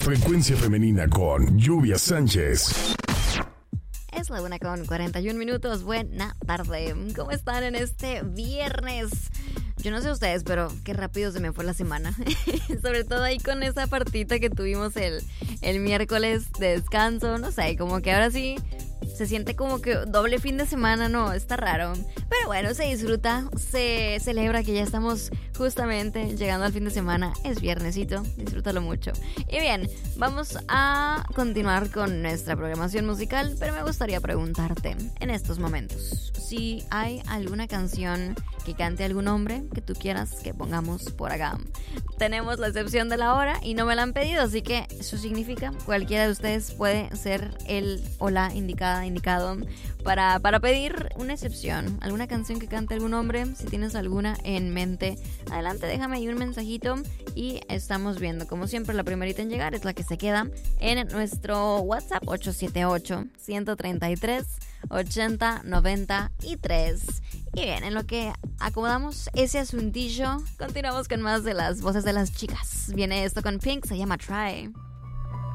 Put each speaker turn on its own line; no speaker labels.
Frecuencia Femenina con Lluvia Sánchez.
Es la 1:41. Buena tarde. ¿Cómo están en este viernes? Yo no sé ustedes, pero qué rápido se me fue la semana. Sobre todo ahí con esa partita que tuvimos el miércoles de descanso. No sé, como que ahora sí se siente como que doble fin de semana, no, está raro. Pero bueno, se disfruta, se celebra que ya estamos justamente llegando al fin de semana. Es viernesito, disfrútalo mucho. Y bien, vamos a continuar con nuestra programación musical, pero me gustaría preguntarte en estos momentos si hay alguna canción que cante algún hombre que tú quieras que pongamos por acá. Tenemos la excepción de la hora y no me la han pedido, así que eso significa cualquiera de ustedes puede ser el o la indicado para pedir una excepción, alguna canción que cante algún hombre. Si tienes alguna en mente, adelante, déjame ahí un mensajito y estamos viendo. Como siempre, la primerita en llegar es la que se queda en nuestro WhatsApp 878-133-8093. Y bien, en lo que acomodamos ese asuntillo, continuamos con más de las voces de las chicas. Viene esto con Pink, se llama Try.